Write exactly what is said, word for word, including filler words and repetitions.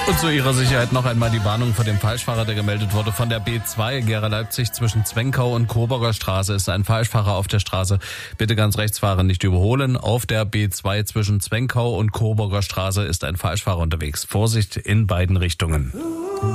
Und zu Ihrer Sicherheit noch einmal die Warnung vor dem Falschfahrer, der gemeldet wurde von der B zwei Gera Leipzig zwischen Zwenkau und Coburger Straße ist ein Falschfahrer auf der Straße. Bitte ganz rechts fahren, nicht überholen. Auf der B zwei zwischen Zwenkau und Coburger Straße ist ein Falschfahrer unterwegs. Vorsicht in beiden Richtungen.